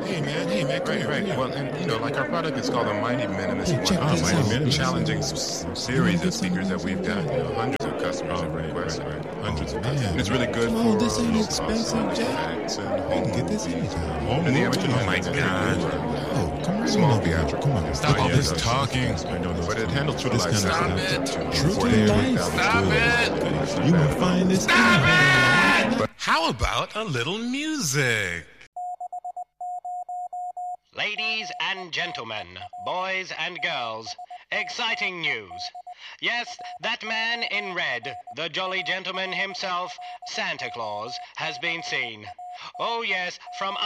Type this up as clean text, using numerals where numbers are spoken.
Hey man, come Right. here. Well, and like our product is called the Mighty Minimalist Hey, check One. this Mighty out. Minimalist. Challenging You series wanna of get some speakers of that this? we've got. Hundreds of customers have requested. Hundreds of customers. Man, It's really good come for on, this ain't low-cost expensive, Jack. effects and You home can get this movies. anytime. And the amateur Oh my it's very God. good. Oh, come on. Small in, theatrical. Come on. Stop all this talking. But it handles true to This life. kind of sound. stuff. True to life. Stop it. You gonna find this out. How about a little music? Ladies and gentlemen, boys and girls, exciting news. Yes, that man in red, the jolly gentleman himself, Santa Claus, has been seen. Oh yes, from